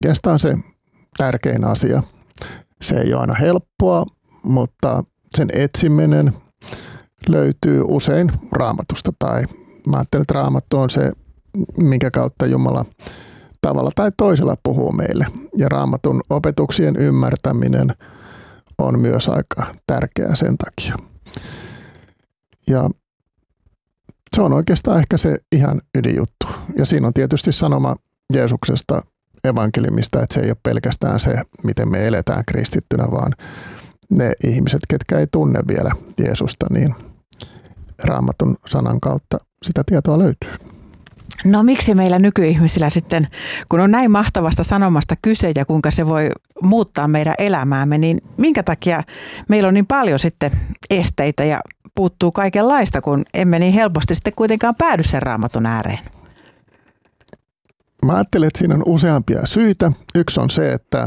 oikeastaan se tärkein asia. Se ei ole aina helppoa, mutta sen etsiminen löytyy usein Raamatusta. Tai mä ajattelen, että Raamattu on se, minkä kautta Jumala tavalla tai toisella puhuu meille. Ja Raamatun opetuksien ymmärtäminen on myös aika tärkeää sen takia. Ja se on oikeastaan ehkä se ihan ydinjuttu. Ja siinä on tietysti sanoma Jeesuksesta evankeliumista, että se ei ole pelkästään se, miten me eletään kristittynä, vaan ne ihmiset, ketkä ei tunne vielä Jeesusta, niin Raamatun sanan kautta sitä tietoa löytyy. No miksi meillä nykyihmisillä sitten, kun on näin mahtavasta sanomasta kyse ja kuinka se voi muuttaa meidän elämäämme, niin minkä takia meillä on niin paljon sitten esteitä ja puuttuu kaikenlaista, kun emme niin helposti sitten kuitenkaan päädy sen Raamatun ääreen? Mä ajattelen, että siinä on useampia syitä. Yksi on se, että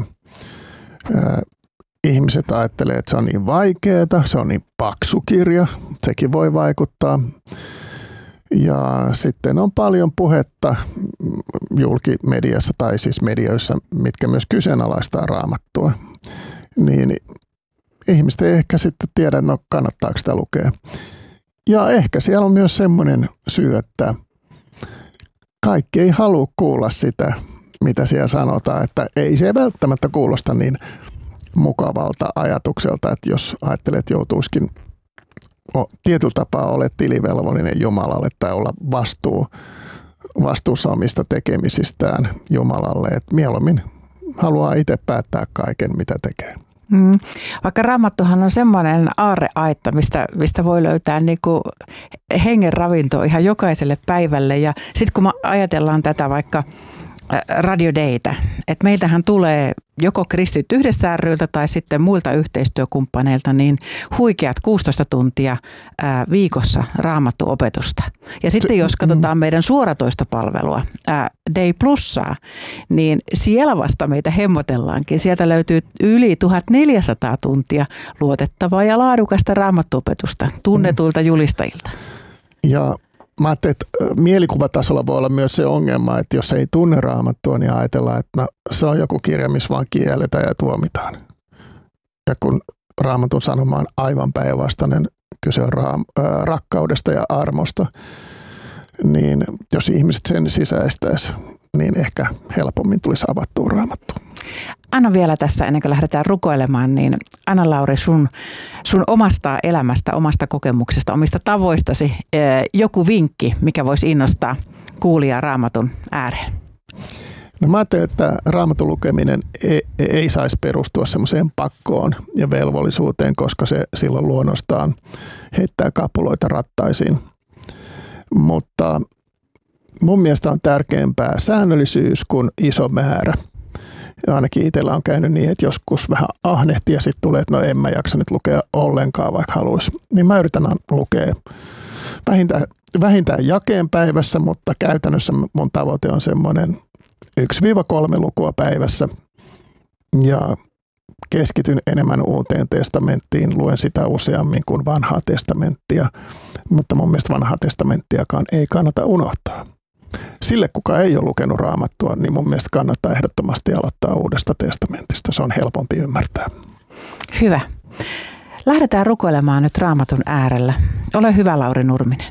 ihmiset ajattelee, että se on niin vaikeaa, se on niin paksu kirja, sekin voi vaikuttaa. Ja sitten on paljon puhetta julkimediassa tai siis medioissa, mitkä myös kyseenalaistaa Raamattua. Niin ihmiset ei ehkä sitten tiedä, no kannattaako sitä lukea. Ja ehkä siellä on myös semmoinen syy, että kaikki ei halua kuulla sitä, mitä siellä sanotaan, että ei se välttämättä kuulosta niin mukavalta ajatukselta, että jos ajattelet, että joutuisikin tietyllä tapaa olet tilivelvollinen Jumalalle tai olla vastuussa omista tekemisistään Jumalalle, että mieluummin haluaa itse päättää kaiken, mitä tekee. Vaikka Raamattuhan on semmoinen aarreaitta, mistä voi löytää niinku hengen ravintoa ihan jokaiselle päivälle. Ja sitten kun ajatellaan tätä vaikka radiodaytä, että meiltähän tulee joko Kristit yhdessä ry:ltä tai sitten muilta yhteistyökumppaneilta niin huikeat 16 tuntia viikossa Raamattuopetusta. Ja sitten jos katsotaan meidän suoratoistopalvelua Day Plussaa, niin siellä vasta meitä hemmotellaankin. Sieltä löytyy yli 1400 tuntia luotettavaa ja laadukasta Raamattuopetusta tunnetuilta julistajilta. Ja mä ajattelin, että mielikuvatasolla voi olla myös se ongelma, että jos ei tunne Raamattua, niin ajatellaan, että no, se on joku kirja, missä vaan kielletään ja tuomitaan. Ja kun Raamatun sanoma on aivan päinvastainen, kyse on rakkaudesta ja armosta, niin jos ihmiset sen sisäistäisi, niin ehkä helpommin tulisi avattua Raamattua. Anna vielä tässä, ennen kuin lähdetään rukoilemaan, niin Anna-Lauri, sun omasta elämästä, omasta kokemuksesta, omista tavoistasi joku vinkki, mikä voisi innostaa kuulijaa Raamatun ääreen? No mä ajattelen, että Raamatun lukeminen ei saisi perustua semmoiseen pakkoon ja velvollisuuteen, koska se silloin luonnostaan heittää kapuloita rattaisiin. Mutta mun mielestä on tärkeämpää säännöllisyys kuin iso määrä. Ja ainakin itsellä on käynyt niin, että joskus vähän ahnehti ja sitten tulee, että no en mä jaksa nyt lukea ollenkaan, vaikka haluaisi. Niin mä yritän lukea vähintään jakeen päivässä, mutta käytännössä mun tavoite on semmoinen 1-3 lukua päivässä. Ja keskityn enemmän Uuteen testamenttiin, luen sitä useammin kuin Vanhaa testamenttia, mutta mun mielestä Vanhaa testamenttiakaan ei kannata unohtaa. Sille, kuka ei ole lukenut Raamattua, niin mun mielestä kannattaa ehdottomasti aloittaa Uudesta testamentista. Se on helpompi ymmärtää. Hyvä. Lähdetään rukoilemaan nyt Raamatun äärellä. Ole hyvä, Lauri Nurminen.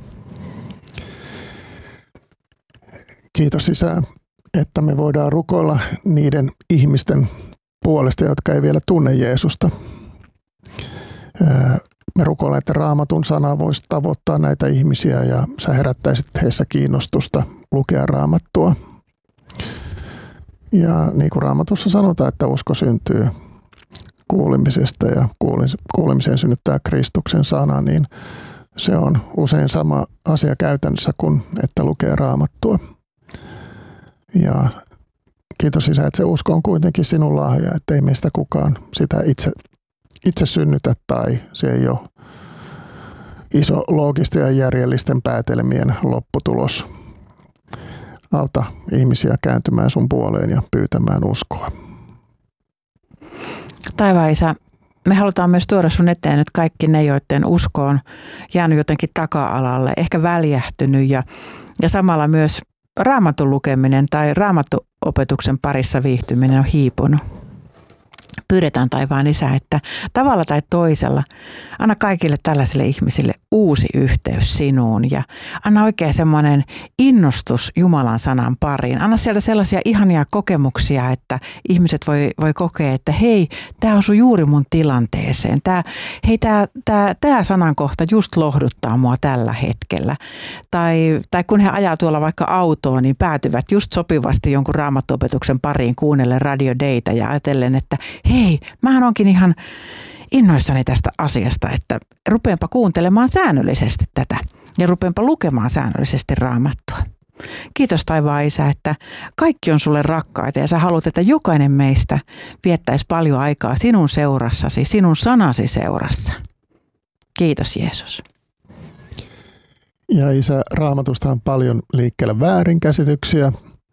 Kiitos Isä, että me voidaan rukoilla niiden ihmisten puolesta, jotka ei vielä tunne Jeesusta. Me rukoillaan, että Raamatun sana voisi tavoittaa näitä ihmisiä ja sä herättäisit heissä kiinnostusta lukea Raamattua. Ja niin kuin Raamatussa sanotaan, että usko syntyy kuulemisesta ja kuulemiseen synnyttää Kristuksen sana, niin se on usein sama asia käytännössä kuin että lukee Raamattua. Ja kiitos Isä, että se usko on kuitenkin sinun lahja, että ei meistä kukaan sitä itse synnytä tai se ei ole iso loogisten ja järjellisten päätelmien lopputulos. Auta ihmisiä kääntymään sun puoleen ja pyytämään uskoa. Taivaan Isä, me halutaan myös tuoda sun eteen nyt kaikki ne, joiden usko on jäänyt jotenkin taka-alalle, ehkä väljähtynyt ja samalla myös raamatun lukeminen tai raamattuopetuksen parissa viihtyminen on hiipunut. Pyydetään taivaan Isä, että tavalla tai toisella anna kaikille tällaisille ihmisille uusi yhteys sinuun ja anna oikein semmoinen innostus Jumalan sanan pariin. Anna sieltä sellaisia ihania kokemuksia, että ihmiset voi kokea, että hei, tämä osui juuri mun tilanteeseen. Tämä sanankohta just lohduttaa mua tällä hetkellä. Tai kun he ajaa tuolla vaikka autoon, niin päätyvät just sopivasti jonkun raamattuopetuksen pariin kuunnellen Radio Dayta ja ajatellen, että hei, mähän onkin ihan innoissani tästä asiasta, että rupeenpa kuuntelemaan säännöllisesti tätä ja rupeenpa lukemaan säännöllisesti Raamattua. Kiitos taivaan Isä, että kaikki on sulle rakkaita ja sä haluat, että jokainen meistä viettäisi paljon aikaa sinun seurassasi, sinun sanasi seurassa. Kiitos Jeesus. Ja Isä, Raamatusta on paljon liikkeellä väärinkäsityksiä.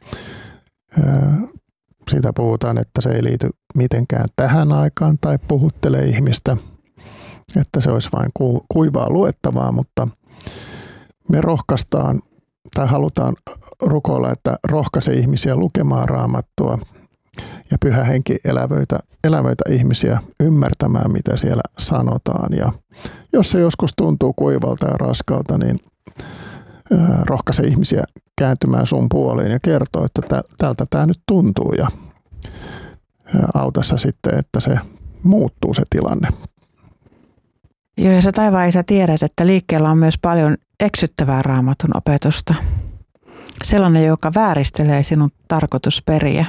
Siitä puhutaan, että se ei liity mitenkään tähän aikaan tai puhuttelee ihmistä, että se olisi vain kuivaa luettavaa, mutta me rohkaistaan tai halutaan rukoilla, että rohkaise ihmisiä lukemaan Raamattua ja Pyhä Henki elävöitä ihmisiä ymmärtämään, mitä siellä sanotaan. Ja jos se joskus tuntuu kuivalta ja raskalta, niin rohkaise ihmisiä kääntymään sun puoliin ja kertoo, että tältä tämä nyt tuntuu ja auta sä sitten, että se muuttuu se tilanne. Joo, ja sä taivaan Isä tiedät, että liikkeellä on myös paljon eksyttävää Raamatun opetusta. Sellainen, joka vääristelee sinun tarkoitusperiä.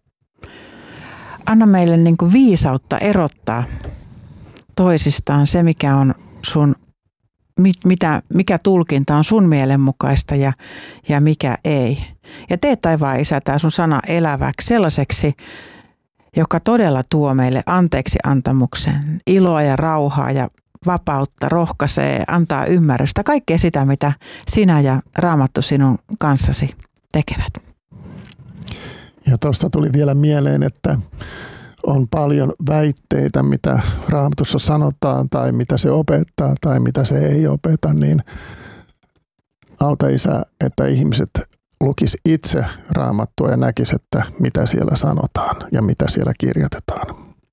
Anna meille niin kuin viisautta erottaa toisistaan se, mikä on sun mikä tulkinta on sun mielenmukaista ja mikä ei. Ja tee taivaan Isä tää sun sana eläväksi sellaiseksi, joka todella tuo meille anteeksi antamuksen, iloa ja rauhaa ja vapautta, rohkaisee, antaa ymmärrystä, kaikkea sitä, mitä sinä ja Raamattu sinun kanssasi tekevät. Ja tuosta tuli vielä mieleen, että on paljon väitteitä, mitä Raamatussa sanotaan tai mitä se opettaa tai mitä se ei opeta, niin auta Isä, että ihmiset lukis itse Raamattua ja näkis, että mitä siellä sanotaan ja mitä siellä kirjoitetaan.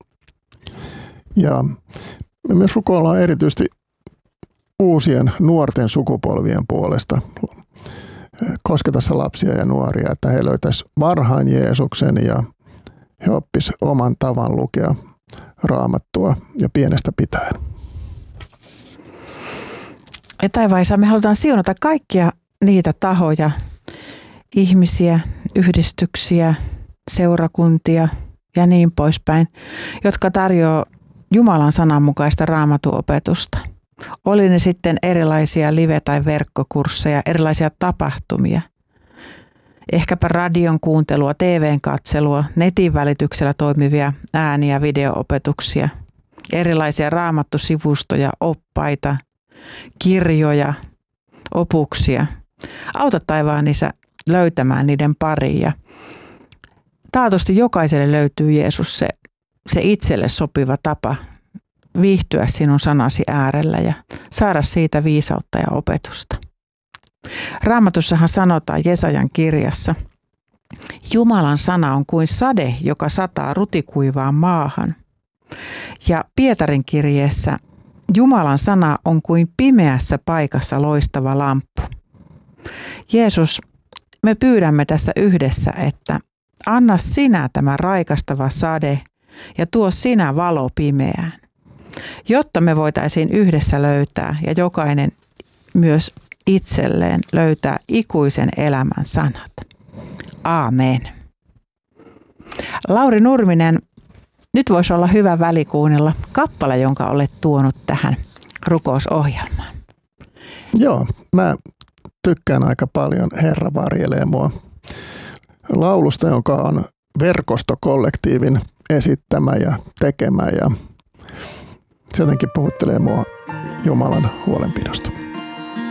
Ja me myös rukoillaan erityisesti uusien nuorten sukupolvien puolesta. Kosketa lapsia ja nuoria, että he löytäisivät varhain Jeesuksen ja he oppisivat oman tavan lukea Raamattua ja pienestä pitäen. Ja taivaan Isä, me halutaan siunata kaikkia niitä tahoja, ihmisiä, yhdistyksiä, seurakuntia ja niin poispäin, jotka tarjoaa Jumalan sanan mukaista Raamatun-opetusta. Oli ne sitten erilaisia live- tai verkkokursseja, erilaisia tapahtumia. Ehkäpä radion kuuntelua, TVn katselua, netin välityksellä toimivia ääni- ja video-opetuksia, erilaisia raamattusivustoja, oppaita, kirjoja, opuksia. Auta taivaan Isä löytämään niiden pariin ja taatusti jokaiselle löytyy Jeesus se itselle sopiva tapa viihtyä sinun sanasi äärellä ja saada siitä viisautta ja opetusta. Raamatussahan sanotaan Jesajan kirjassa, Jumalan sana on kuin sade, joka sataa rutikuivaan maahan. Ja Pietarin kirjeessä Jumalan sana on kuin pimeässä paikassa loistava lamppu. Jeesus, me pyydämme tässä yhdessä, että anna sinä tämä raikastava sade ja tuo sinä valo pimeään, jotta me voitaisiin yhdessä löytää ja jokainen myös itselleen löytää ikuisen elämän sanat. Aamen. Lauri Nurminen, nyt voisi olla hyvä väli kuunnella kappale, jonka olet tuonut tähän rukousohjelmaan. Joo, mä tykkään aika paljon Herra varjelee mua laulusta, jonka on verkostokollektiivin esittämä ja tekemä ja se jotenkin puhuttelee mua Jumalan huolenpidosta.